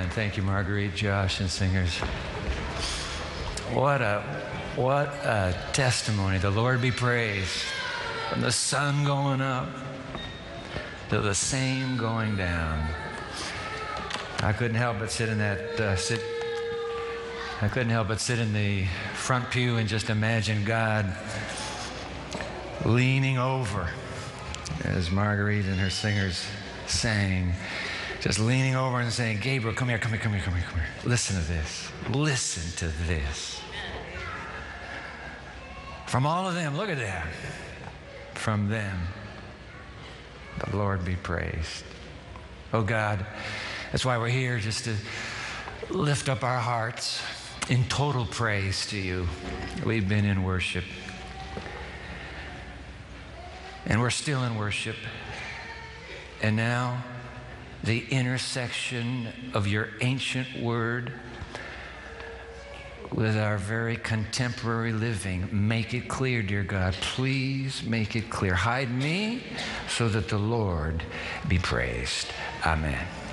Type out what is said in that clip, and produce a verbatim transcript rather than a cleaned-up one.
Amen. Thank you, Marguerite, Josh, and singers. What a, what a testimony. The Lord be praised. From the sun going up to the same going down. I couldn't help but sit in that, uh, sit, I couldn't help but sit in the front pew and just imagine God leaning over as Marguerite and her singers sang, just leaning over and saying, Gabriel, come here, come here, come here, come here, come here. Listen to this. Listen to this. From all of them, look at that. From them, the Lord be praised. Oh God, that's why we're here, just to lift up our hearts in total praise to you. We've been in worship. And we're still in worship. And now, the intersection of your ancient word with our very contemporary living. Make it clear, dear God. Please make it clear. Hide me so that the Lord be praised. Amen.